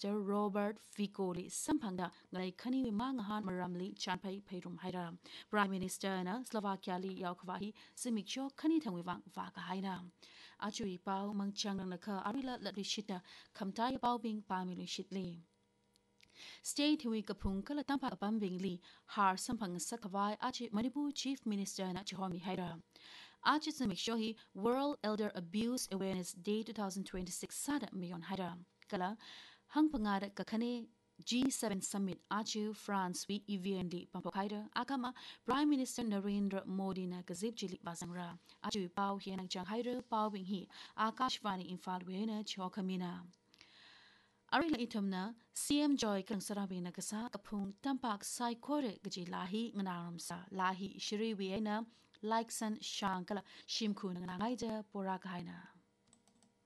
Minister Robert Fico ลิสัมพังดาไงคันีวิมางหันมารำลีชันไปรุมไฮราม Prime Minister นะสโลวาเกียลียาวขวาฮีสมิกโชคันีทางวิวังวากไฮรามอาจุยเปามังจังนังนักอาริละละดิชิตาคำตายเปาบิงปามิลุชิตลี State ที่วิกพุงก็ละตั้งปากปั๊มบิงลีฮาร์สัมพังสักวายอาจิมณิปู Chief Minister นะจิฮอมิไฮรามอาจิสมิกโชฮี World Elder Abuse Awareness Day 2026 ซาดมิยอนไฮรามก็ละหังพังอาดกับคัน G7 Summit อาจิฟรานซ์วีอีวีเอ็นดีปังปกไฮราอากามา Prime Minister Narendra Modi นะกะซิบจิลิบาซังราอาจิเปาเฮียนังจังไฮราเปาบิงฮีอากาชวานีอินฟาลเวนะชอคามินาอาริลอิทมนะ CM Joy กังสระเบนกษากพุงตัมปักไซโคเรกจิลาฮีงนารมซาลาฮีชรีวีนะไลค์ซันชางกละชิมคูนงนาไงเจปรากไฮนา